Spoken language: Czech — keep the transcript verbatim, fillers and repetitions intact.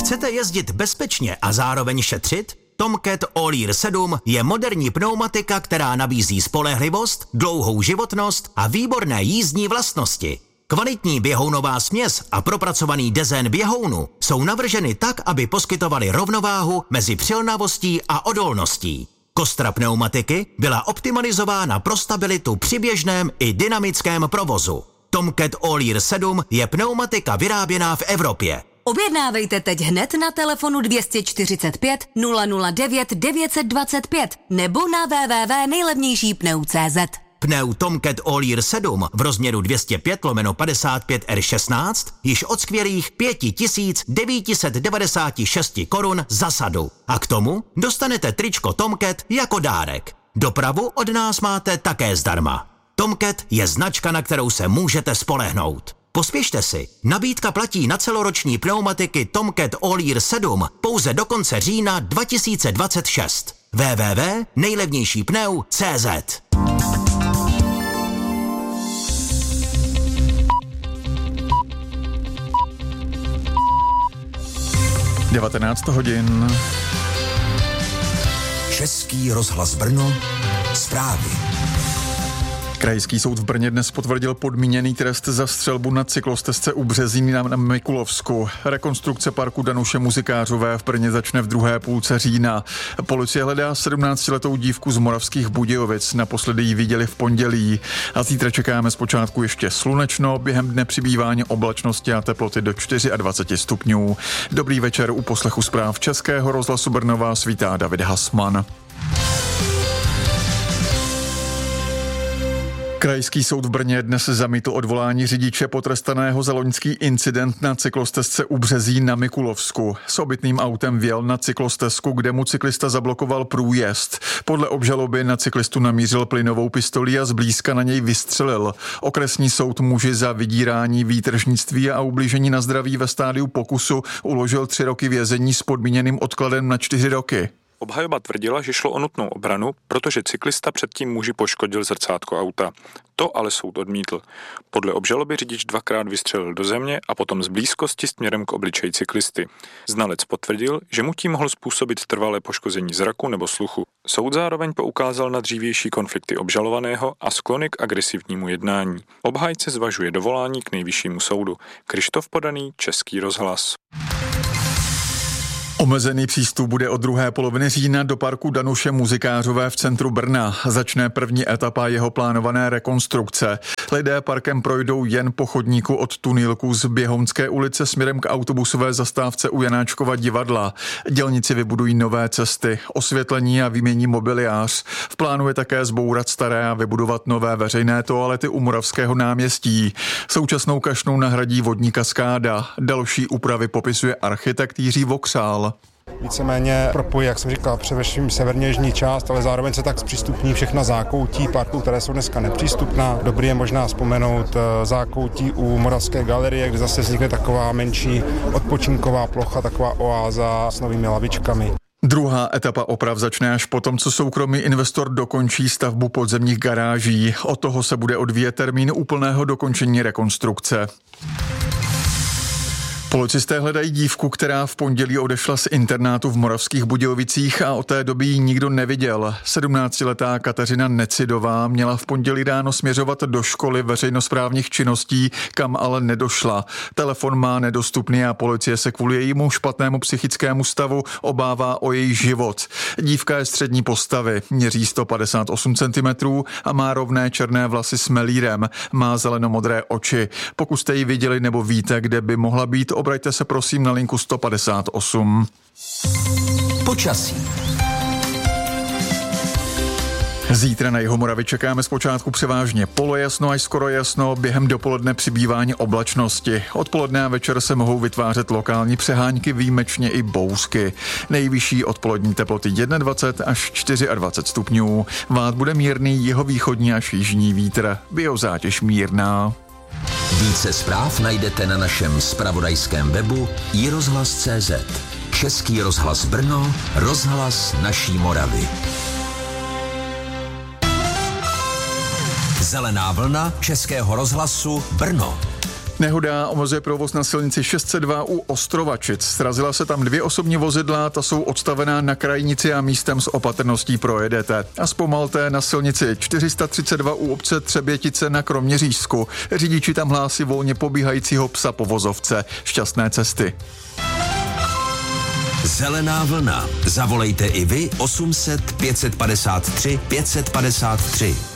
Chcete jezdit bezpečně a zároveň šetřit? Tomcat All-Year sedm je moderní pneumatika, která nabízí spolehlivost, dlouhou životnost a výborné jízdní vlastnosti. Kvalitní běhounová směs a propracovaný dezén běhounu jsou navrženy tak, aby poskytovaly rovnováhu mezi přilnavostí a odolností. Kostra pneumatiky byla optimalizována pro stabilitu při běžném i dynamickém provozu. Tomcat All-Year sedm je pneumatika vyráběná v Evropě. Objednávejte teď hned na telefonu dvě stě čtyřicet pět nula nula devět devět set dvacet pět nebo na w w w tečka nejlevnější pneu tečka cé zet. Pneu Tomcat All-Year sedm v rozměru dvě stě pět lomeno padesát pět R šestnáct již od skvělých pět tisíc devět set devadesát šest korun za sadu. A k tomu dostanete tričko Tomcat jako dárek. Dopravu od nás máte také zdarma. Tomcat je značka, na kterou se můžete spolehnout. Pospěšte si, nabídka platí na celoroční pneumatiky Tomcat All-Year sedm pouze do konce října dva tisíce dvacet šest. w w w tečka nejlevnější pneu tečka cé zet. devatenáct hodin. Český rozhlas Brno, zprávy. Krajský soud v Brně dnes potvrdil podmíněný trest za střelbu na cyklostezce u Březín na Mikulovsku. Rekonstrukce parku Danuše Muzikářové v Brně začne v druhé půlce října. Policie hledá sedmnáctiletou dívku z Moravských Budějovic. Naposledy ji viděli v pondělí. A zítra čekáme zpočátku ještě slunečno, během dne přibývání oblačnosti a teploty do dvacet čtyři stupňů. Dobrý večer, u poslechu zpráv Českého rozhlasu Brno vás vítá David Hasman. Krajský soud v Brně dnes zamítl odvolání řidiče potrestaného za loňský incident na cyklostezce u Březín na Mikulovsku. S obytným autem vjel na cyklostezku, kde mu cyklista zablokoval průjezd. Podle obžaloby na cyklistu namířil plynovou pistolí a zblízka na něj vystřelil. Okresní soud muži za vydírání, výtržnictví a ublížení na zdraví ve stádiu pokusu uložil tři roky vězení s podmíněným odkladem na čtyři roky. Obhajoba tvrdila, že šlo o nutnou obranu, protože cyklista předtím muži poškodil zrcátko auta. To ale soud odmítl. Podle obžaloby řidič dvakrát vystřelil do země a potom z blízkosti směrem k obličeji cyklisty. Znalec potvrdil, že mu tím mohl způsobit trvalé poškození zraku nebo sluchu. Soud zároveň poukázal na dřívější konflikty obžalovaného a sklony k agresivnímu jednání. Obhájce zvažuje dovolání k nejvyššímu soudu. Krištof Podaný, Český rozhlas. Omezený přístup bude od druhé poloviny října do parku Danuše Muzikářové v centru Brna. Začne první etapa jeho plánované rekonstrukce. Lidé parkem projdou jen po chodníku od Tunýlku z Běhounské ulice směrem k autobusové zastávce u Janáčkova divadla. Dělníci vybudují nové cesty, osvětlení a vymění mobiliář. V plánu je také zbourat staré a vybudovat nové veřejné toalety u Moravského náměstí. Současnou kašnou nahradí vodní kaskáda. Další úpravy popisuje architekt Jiří Vokřál. Víceméně propojí, jak jsem říkal, především severně jižní část, ale zároveň se tak zpřístupní všechna zákoutí parku, které jsou dneska nepřístupná. Dobrý je možná vzpomenout zákoutí u Moravské galerie, kde zase vznikne taková menší odpočinková plocha, taková oáza s novými lavičkami. Druhá etapa oprav začne až potom, co soukromý investor dokončí stavbu podzemních garáží. Od toho se bude odvíjet termín úplného dokončení rekonstrukce. Policisté hledají dívku, která v pondělí odešla z internátu v Moravských Budějovicích a od té doby ji nikdo neviděl. sedmnáctiletá Kateřina Necidová měla v pondělí ráno směřovat do školy veřejnosprávních činností, kam ale nedošla. Telefon má nedostupný a policie se kvůli jejímu špatnému psychickému stavu obává o její život. Dívka je střední postavy, měří sto padesát osm centimetrů a má rovné černé vlasy s melírem. Má zelenomodré oči. Pokud jste ji viděli nebo víte, kde by mohla být, obraťte se prosím na linku sto padesát osm. Počasí. Zítra na Jihomoravě čekáme zpočátku převážně polojasno až skoro jasno, během dopoledne přibývání oblačnosti. Odpoledne a večer se mohou vytvářet lokální přehánky, výjimečně i bouřky. Nejvyšší odpolední teploty dvacet jedna až dvacet čtyři stupňů. Vát bude mírný jihovýchodní až jižní vítr, biozátěž mírná. Více zpráv najdete na našem zpravodajském webu i rozhlas tečka cé zet. Český rozhlas Brno, rozhlas naší Moravy. Zelená vlna Českého rozhlasu Brno. Nehoda omezuje provoz na silnici šest set dva u Ostrovačic. Srazila se tam dvě osobní vozidla, ta jsou odstavená na krajnici a místem s opatrností projedete. A zpomalte na silnici čtyři sta třicet dva u obce Třebětice na Kroměřížsku. Řidiči tam hlásí volně pobíhajícího psa po vozovce. Šťastné cesty. Zelená vlna. Zavolejte i vy osm set pět set padesát tři pět set padesát tři.